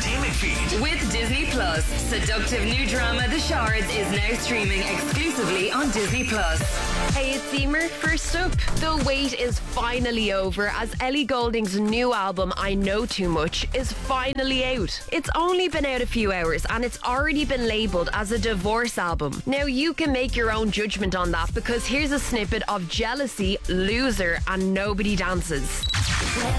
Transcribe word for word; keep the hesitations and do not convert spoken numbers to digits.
entertainment feed. With Disney Plus, seductive new drama The Shards is now streaming exclusively on Disney Plus. Hey, it's Emer. First up, the wait is finally over as Ellie Goulding's new album, I Know Too Much, is finally out. It's only been out a few hours and it's already been labelled as a divorce album. Now, you can make your own judgment on that because here's a snippet of Jealousy, Loser and Nobody Dances.